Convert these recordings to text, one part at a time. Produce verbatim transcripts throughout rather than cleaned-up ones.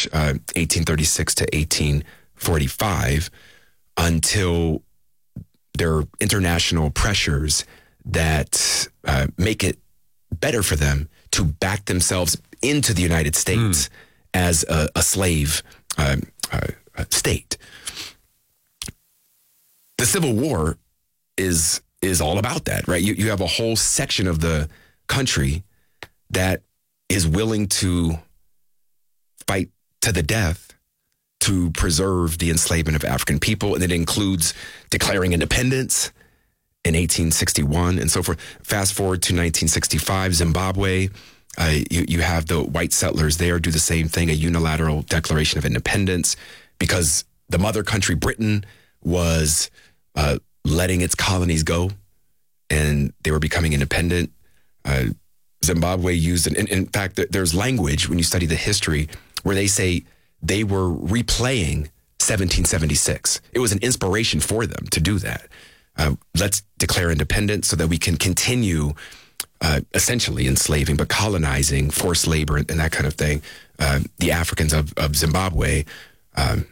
British, uh, eighteen thirty-six to eighteen forty-five, until there are international pressures that uh, make it better for them to back themselves into the United States mm. as a, a slave uh, uh, state. The Civil War is is all about that, right? You you have a whole section of the country that is willing to fight to the death to preserve the enslavement of African people, and it includes declaring independence in eighteen sixty-one and so forth. Fast forward to nineteen sixty-five, Zimbabwe. Uh, you, you have the white settlers there do the same thing, a unilateral declaration of independence, because the mother country, Britain, was uh, letting its colonies go, and they were becoming independent. Uh, Zimbabwe used, and in, in fact, there's language when you study the history where they say they were replaying seventeen seventy-six. It was an inspiration for them to do that. Uh, let's declare independence so that we can continue uh, essentially enslaving, but colonizing, forced labor, and, and that kind of thing, uh, the Africans of, of Zimbabwe um,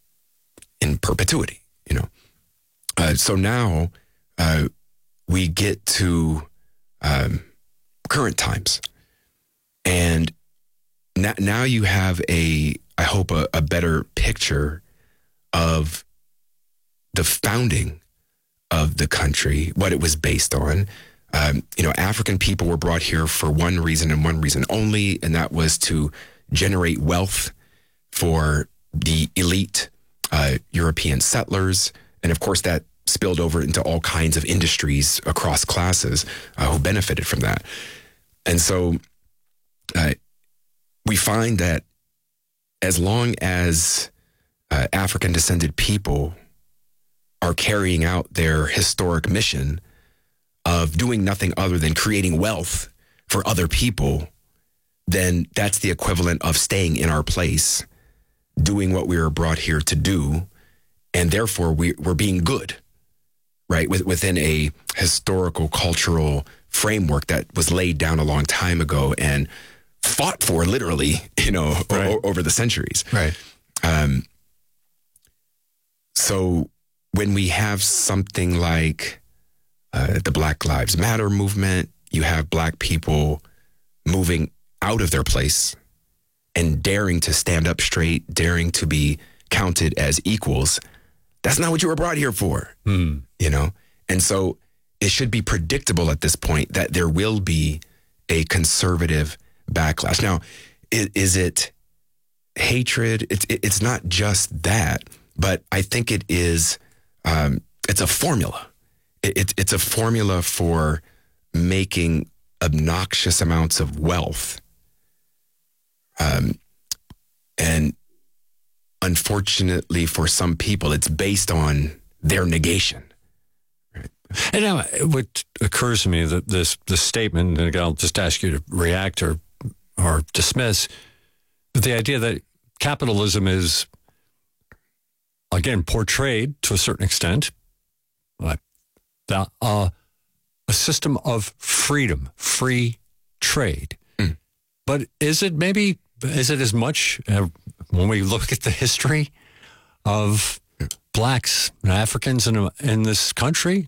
in perpetuity, you know. Uh, so now uh, we get to um, current times. And now, now you have a, I hope, a, a better picture of the founding of the country, what it was based on. Um, you know, African people were brought here for one reason and one reason only, and that was to generate wealth for the elite uh, European settlers. And of course, that spilled over into all kinds of industries across classes uh, who benefited from that. And so uh, we find that as long as uh, African descended people are carrying out their historic mission of doing nothing other than creating wealth for other people, then that's the equivalent of staying in our place, doing what we were brought here to do, and therefore we, we're being good, right? With, within a historical, cultural framework that was laid down a long time ago and fought for literally, you know, right. o- over the centuries. Right. Um, so when we have something like uh, the Black Lives Matter movement, you have Black people moving out of their place and daring to stand up straight, daring to be counted as equals. That's not what you were brought here for, mm. you know? And so it should be predictable at this point that there will be a conservative backlash. Now, is, is it hatred? It's, it's not just that, but I think it is, um, it's a formula. It, it, it's a formula for making obnoxious amounts of wealth. Um, and unfortunately for some people, it's based on their negation. Right? And now what occurs to me that this, this statement, and I'll just ask you to react or, or dismiss, the idea that capitalism is, again, portrayed to a certain extent, uh, the, uh, a system of freedom, free trade. Mm. But is it maybe, is it as much, uh, when we look at the history of Blacks and Africans in, in this country,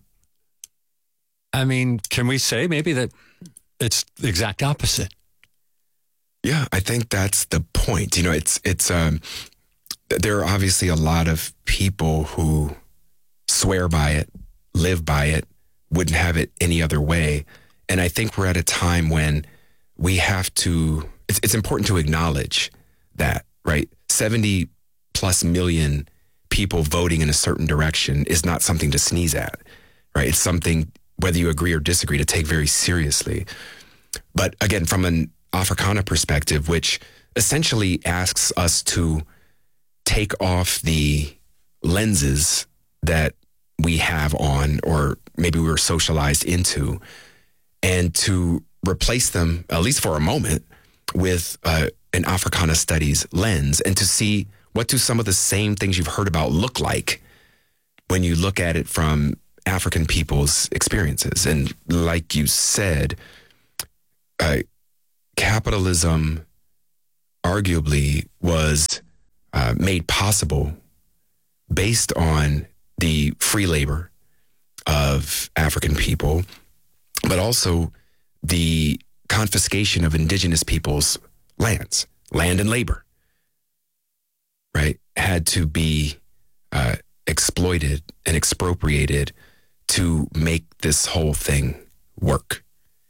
I mean, can we say maybe that it's the exact opposite? Yeah, I think that's the point. You know, it's, it's, um, there are obviously a lot of people who swear by it, live by it, wouldn't have it any other way. And I think we're at a time when we have to, it's, it's important to acknowledge that, right? seventy plus million people voting in a certain direction is not something to sneeze at, right? It's something, whether you agree or disagree, to take very seriously. But again, from an Africana perspective, which essentially asks us to take off the lenses that we have on, or maybe we were socialized into, and to replace them, at least for a moment, with uh, an Africana studies lens, and to see what do some of the same things you've heard about look like when you look at it from African people's experiences. And like you said, uh, capitalism arguably was uh, made possible based on the free labor of African people, but also the confiscation of indigenous people's lands, land and labor, right, had to be uh, exploited and expropriated to make this whole thing work.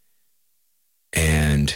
And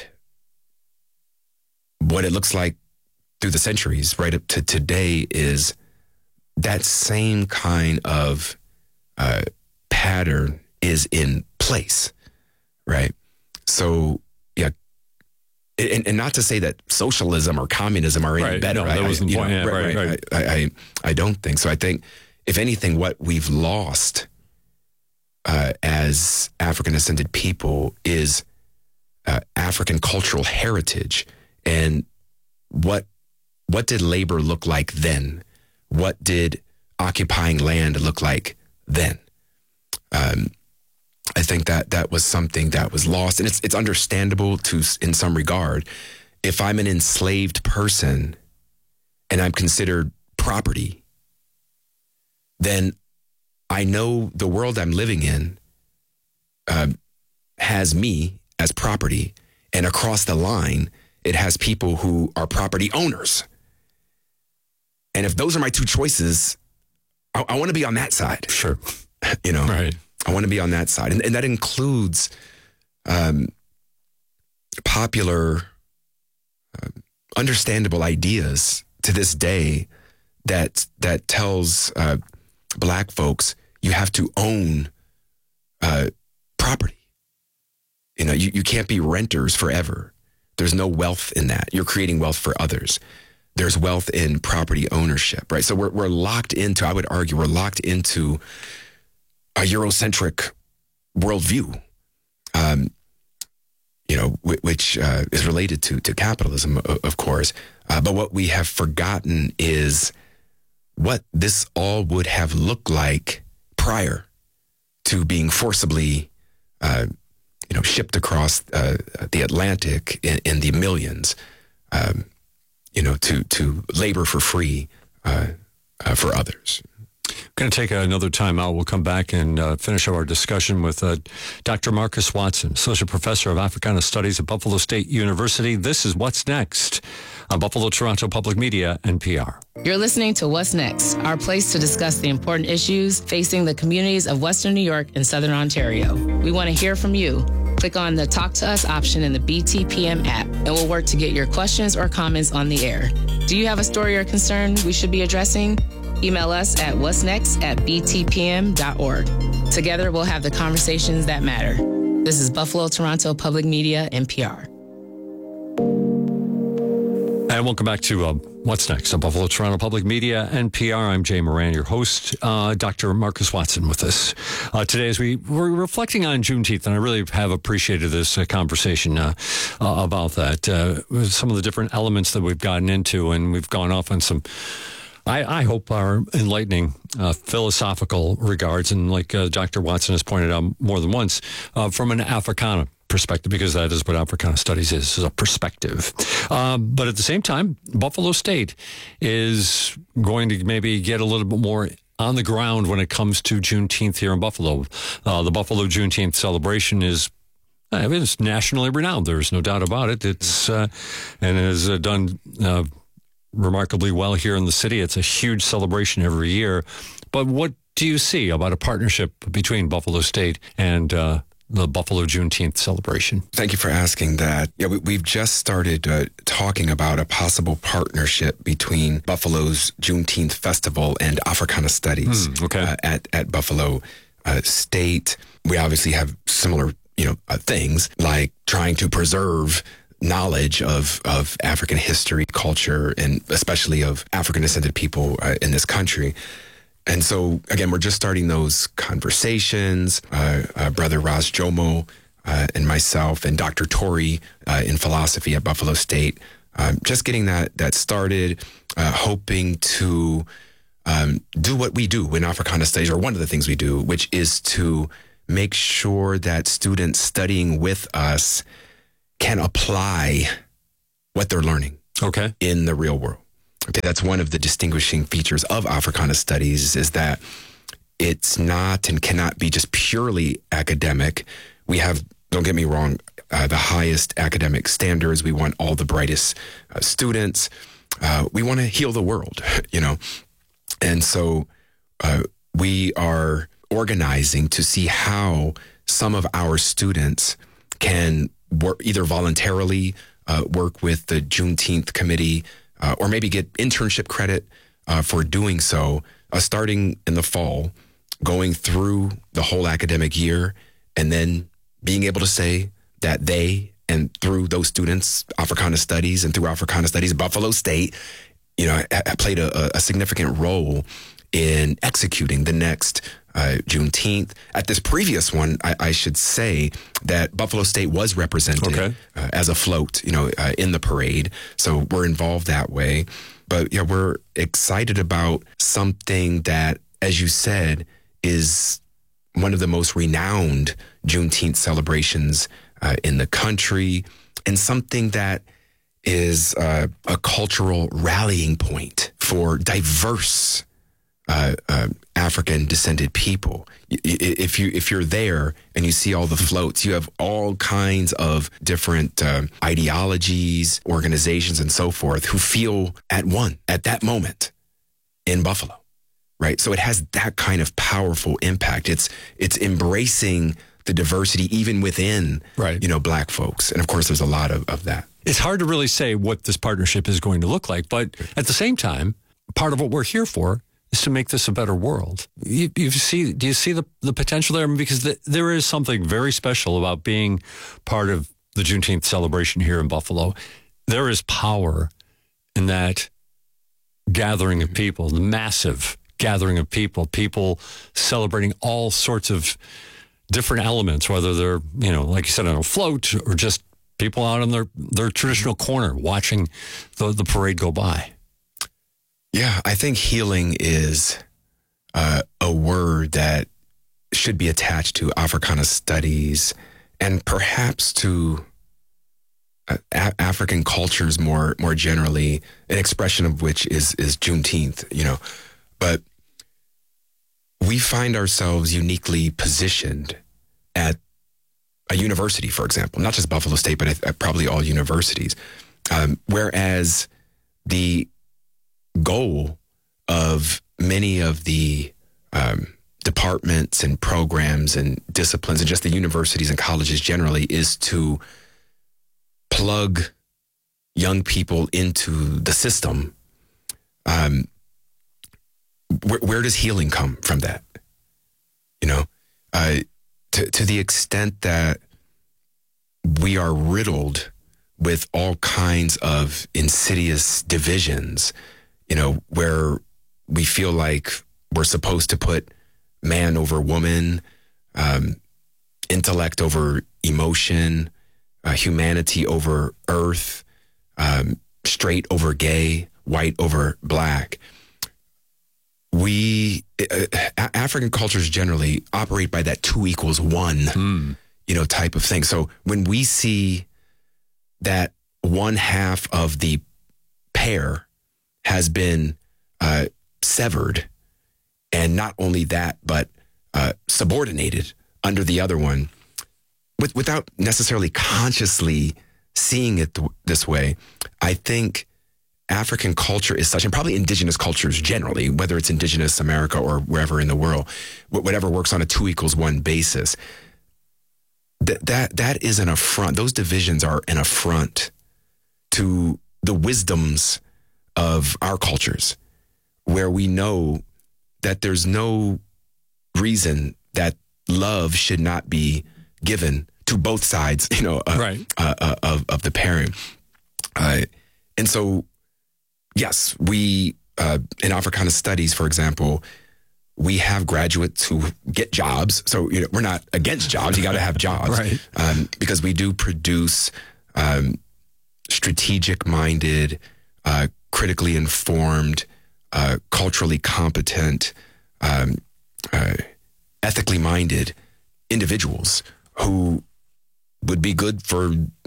what it looks like through the centuries, right up to today, is that same kind of uh, pattern is in place, right? So, yeah, and, and not to say that socialism or communism are any right. better. No, that I, was the I, point. know, Yeah, right, right, right. right. I, I, I don't think so. I think, if anything, what we've lost uh, as African descended people is uh, African cultural heritage. And what what did labor look like then? What did occupying land look like then? Um, I think that that was something that was lost, and it's it's understandable to in some regard. If I'm an enslaved person and I'm considered property, then I know the world I'm living in uh, has me as property, and across the line, it has people who are property owners. And if those are my two choices, I, I want to be on that side. Sure. You know, right. I want to be on that side. And, and that includes um, popular, uh, understandable ideas to this day that that tells uh, Black folks you have to own uh, property. You know, you, you can't be renters forever. There's no wealth in that. You're creating wealth for others. There's wealth in property ownership, right? So we're we're locked into, I would argue, we're locked into a Eurocentric worldview, um, you know, w- which uh, is related to to capitalism, of, of course. Uh, but what we have forgotten is what this all would have looked like prior to being forcibly, uh, you know, shipped across uh, the Atlantic in, in the millions, um, you know, to to labor for free uh, uh, for others. Going to take another time out. We'll come back and uh, finish our discussion with uh, Doctor Marcus Watson, Associate Professor of Africana Studies at Buffalo State University. This is What's Next on Buffalo Toronto Public Media, N P R. You're listening to What's Next, our place to discuss the important issues facing the communities of Western New York and Southern Ontario. We want to hear from you. Click on the Talk to Us option in the B T P M app, and we'll work to get your questions or comments on the air. Do you have a story or concern we should be addressing? Email us at what'snext at b t p m dot org. Together, we'll have the conversations that matter. This is Buffalo Toronto Public Media, N P R. And welcome back to uh, What's Next on Buffalo Toronto Public Media, N P R. I'm Jay Moran, your host. Uh, Doctor Marcus Watson with us uh, today as we were reflecting on Juneteenth, and I really have appreciated this uh, conversation uh, uh, about that. Uh, some of the different elements that we've gotten into, and we've gone off on some, I, I hope, are enlightening uh, philosophical regards, and like uh, Doctor Watson has pointed out more than once, uh, from an Africana perspective, because that is what Africana Studies is, is a perspective. Um, but at the same time, Buffalo State is going to maybe get a little bit more on the ground when it comes to Juneteenth here in Buffalo. Uh, the Buffalo Juneteenth celebration is uh, it's nationally renowned. There's no doubt about it. It's uh, and has uh, done uh, remarkably well here in the city. It's a huge celebration every year. But what do you see about a partnership between Buffalo State and uh, the Buffalo Juneteenth celebration? Thank you for asking that. Yeah, we, we've just started uh, talking about a possible partnership between Buffalo's Juneteenth Festival and Africana Studies mm, okay. uh, at at Buffalo uh, State. We obviously have similar, you know, uh, things like trying to preserve knowledge of of African history, culture, and especially of African descended people uh, in this country. And so, again, we're just starting those conversations. Uh, uh, Brother Raz Jomo uh, and myself and Doctor Tori uh, in philosophy at Buffalo State, um, just getting that that started, uh, hoping to um, do what we do in Africana Studies, or one of the things we do, which is to make sure that students studying with us can apply what they're learning Okay. in the real world. Okay, that's one of the distinguishing features of Africana studies, is that it's not and cannot be just purely academic. We have, don't get me wrong, uh, the highest academic standards. We want all the brightest uh, students. Uh, we want to heal the world, you know. And so uh, we are organizing to see how some of our students can work, either voluntarily uh, work with the Juneteenth committee, uh, or maybe get internship credit uh, for doing so, uh, starting in the fall, going through the whole academic year, and then being able to say that they, and through those students, Africana Studies, and through Africana Studies, Buffalo State, you know, played a, a significant role in executing the next uh, Juneteenth. At this previous one, I, I should say that Buffalo State was represented Okay. uh, as a float, you know, uh, in the parade. So we're involved that way. But yeah, we're excited about something that, as you said, is one of the most renowned Juneteenth celebrations uh, in the country, and something that is uh, a cultural rallying point for diverse uh, uh, African descended people. If you if you're there and you see all the floats, you have all kinds of different uh, ideologies, organizations, and so forth who feel at one at that moment in Buffalo, right? So it has that kind of powerful impact. It's it's embracing the diversity even within, right. you know, Black folks, and of course, there's a lot of, of that. It's hard to really say what this partnership is going to look like, but at the same time, part of what we're here for is to make this a better world. You, you see, do you see the, the potential there? Because the, there is something very special about being part of the Juneteenth celebration here in Buffalo. There is power in that gathering of people, the massive gathering of people, people celebrating all sorts of different elements, whether they're, you know, like you said, on a float or just people out in their, their traditional corner watching the, the parade go by. Yeah, I think healing is uh, a word that should be attached to Africana studies, and perhaps to uh, a- African cultures more more generally, an expression of which is is Juneteenth, you know. But we find ourselves uniquely positioned at a university, for example, not just Buffalo State, but at, at probably all universities. Um, whereas the goal of many of the um, departments and programs and disciplines, and just the universities and colleges generally, is to plug young people into the system. Um, where, where does healing come from that? You know, uh, to, to the extent that we are riddled with all kinds of insidious divisions, you know, where we feel like we're supposed to put man over woman, um, intellect over emotion, uh, humanity over earth, um, straight over gay, white over black. We, uh, African cultures generally operate by that two equals one, mm. you know, type of thing. So when we see that one half of the pair has been uh, severed, and not only that, but uh, subordinated under the other one, with, without necessarily consciously seeing it th- this way, I think African culture is such, and probably indigenous cultures generally, whether it's indigenous America or wherever in the world, whatever works on a two equals one basis, that that that is an affront. Those divisions are an affront to the wisdoms of our cultures, where we know that there's no reason that love should not be given to both sides, you know, uh, right. uh, uh, of of the parent. Uh, and so, yes, we uh, in Africana studies, for example, we have graduates who get jobs. So, you know, we're not against jobs. You got to have jobs, right. um, because we do produce um, strategic-minded, uh, critically informed, uh, culturally competent, um, uh, ethically minded individuals who would be good for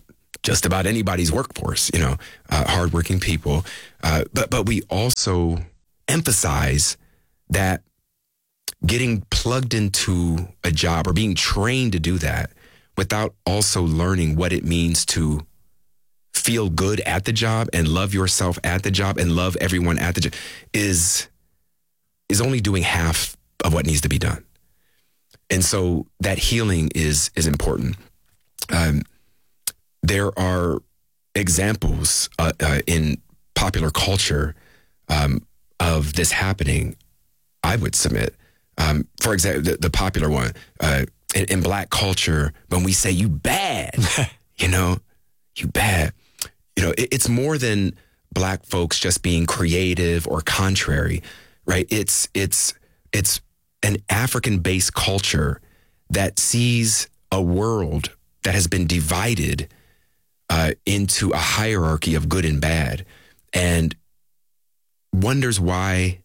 just about anybody's workforce, you know, uh, hardworking people. Uh, but but we also emphasize that getting plugged into a job or being trained to do that without also learning what it means to feel good at the job and love yourself at the job and love everyone at the job is is only doing half of what needs to be done. And so that healing is is important. Um, there are examples uh, uh, in popular culture um, of this happening, I would submit. Um, for example, the, the popular one, uh, in, in Black culture, when we say you bad, you know, you bad, you know, it, it's more than Black folks just being creative or contrary, right? It's, it's, it's an African-based culture that sees a world that has been divided uh, into a hierarchy of good and bad, and wonders why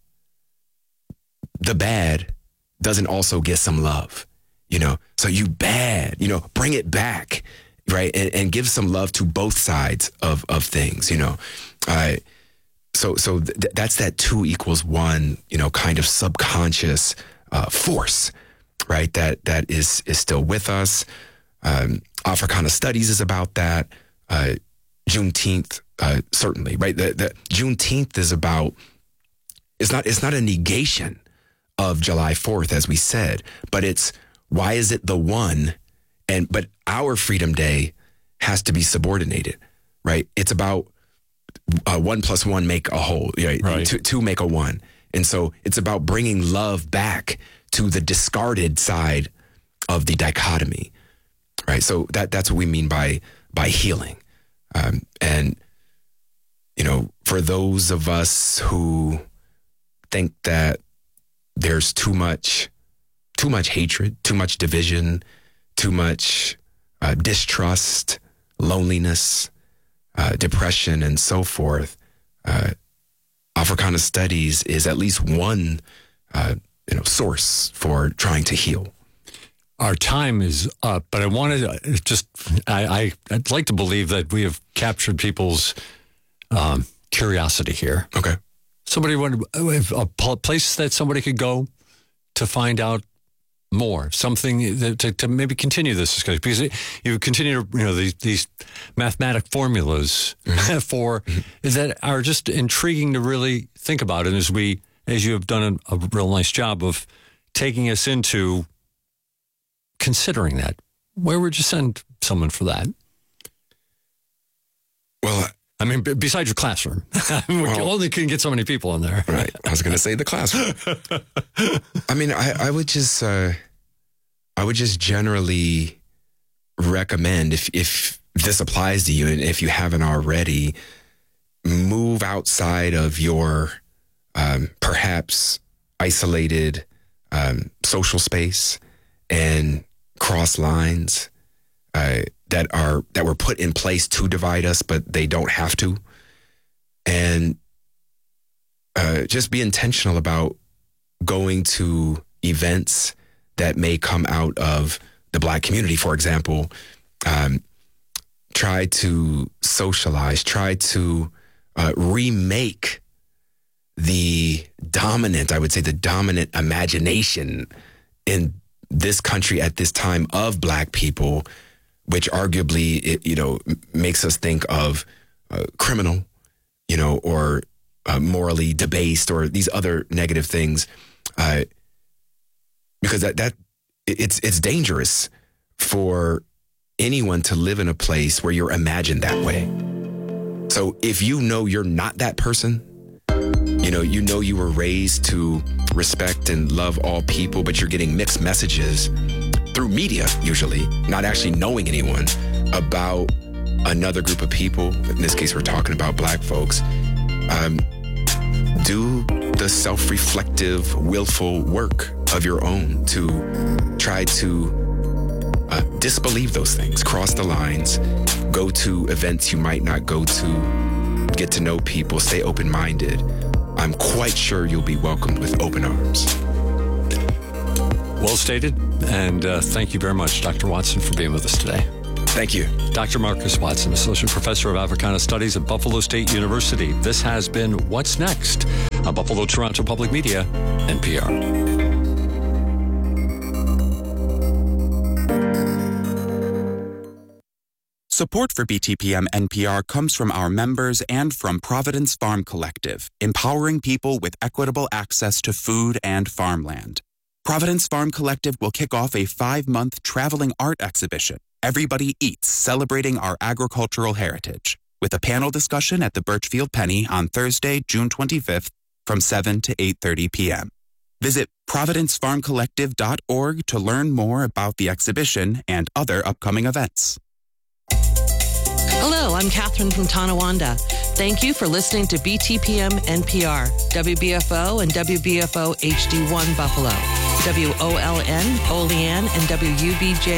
the bad doesn't also get some love, you know? So you bad, you know, bring it back, right? And, and give some love to both sides of, of things, you know? Uh, so so th- that's that two equals one, you know, kind of subconscious uh, force, right? That that is is still with us. Um, Africana Studies is about that. Uh, Juneteenth, uh, certainly, right? The, the Juneteenth is about, it's not, it's not a negation of July fourth, as we said, but it's, why is it the one? And, but our Freedom Day has to be subordinated, right? It's about uh, one plus one make a whole, right? Right. Two, two make a one. And so it's about bringing love back to the discarded side of the dichotomy, right? So that that's what we mean by by healing. Um, and, you know, for those of us who think that there's too much, too much hatred, too much division, too much uh, distrust, loneliness, uh, depression, and so forth, uh, Africana Studies is at least one, uh, you know, source for trying to heal. Our time is up, but I wanted to just, I, I, I'd like to believe that we have captured people's um, curiosity here. Okay. Somebody wanted a place that somebody could go to find out more, something that, to, to maybe continue this discussion, because it, you continue to, you know, these, these mathematic formulas mm-hmm. for mm-hmm. that are just intriguing to really think about. And as we, as you have done a, a real nice job of taking us into considering that, where would you send someone for that? Well, I mean, b- besides your classroom, we well, only can get so many people in there. Right. I was going to say the classroom. I mean, I, I would just, uh, I would just generally recommend, if if this applies to you, and if you haven't already, move outside of your um, perhaps isolated um, social space and cross lines uh, that are that were put in place to divide us, but they don't have to. And uh, just be intentional about going to events that may come out of the Black community, for example. Um, try to socialize, try to uh, remake the dominant, I would say the dominant imagination in this country at this time of Black people, which arguably, it, you know, makes us think of uh, criminal, you know, or uh, morally debased, or these other negative things, uh, because that that it's it's dangerous for anyone to live in a place where you're imagined that way. So if you know you're not that person, you know, you know you were raised to respect and love all people, but you're getting mixed messages through media, usually, not actually knowing anyone about another group of people. In this case, we're talking about Black folks. Um, do the self-reflective, willful work of your own to try to uh, disbelieve those things, cross the lines, go to events you might not go to, get to know people, stay open-minded. I'm quite sure you'll be welcomed with open arms. Well stated, and uh, thank you very much, Doctor Watson, for being with us today. Thank you. Doctor Marcus Watson, Associate Professor of Africana Studies at Buffalo State University. This has been What's Next on Buffalo Toronto Public Media, N P R. Support for B T P M N P R comes from our members and from Providence Farm Collective, empowering people with equitable access to food and farmland. Providence Farm Collective will kick off a five-month traveling art exhibition, Everybody Eats, celebrating our agricultural heritage, with a panel discussion at the Birchfield Penny on Thursday, June twenty-fifth from seven to eight thirty p.m. Visit providence farm collective dot org to learn more about the exhibition and other upcoming events. Hello, I'm Catherine from Tonawanda. Thank you for listening to B T P M N P R, W B F O and W B F O H D one Buffalo, W O L N, Olean, and W U B J